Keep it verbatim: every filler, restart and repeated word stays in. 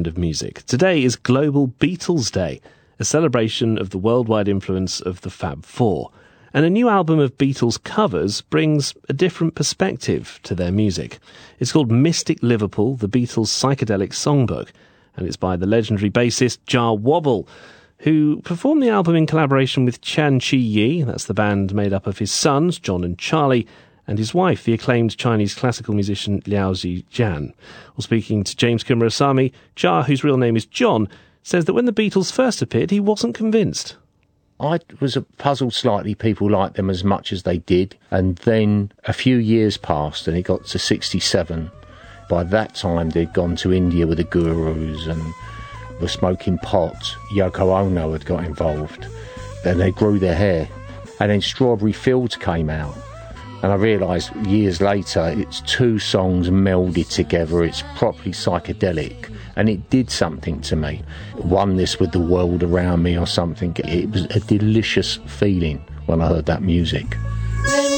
of music. Today is Global Beatles Day, a celebration of the worldwide influence of the Fab Four. And a new album of Beatles covers brings a different perspective to their music. It's called Mystic Liverpool, the Beatles' psychedelic songbook, and it's by the legendary bassist Jah Wobble, who performed the album in collaboration with Chan Chi Yi, that's the band made up of his sons, John and Charlie, and his wife, the acclaimed Chinese classical musician Liao Zijian. Well, speaking to James Kumarasamy, Jah, whose real name is John, says that when the Beatles first appeared, he wasn't convinced. I was puzzled slightly people liked them as much as they did, and then a few years passed and it got to sixty-seven. By that time they'd gone to India with the Gurus and were smoking pot. Yoko Ono had got involved. Then they grew their hair, and then Strawberry Fields came out, and I realised years later it's two songs melded together. It's properly psychedelic, and it did something to me. Oneness with the world around me or something. It was a delicious feeling when I heard that music.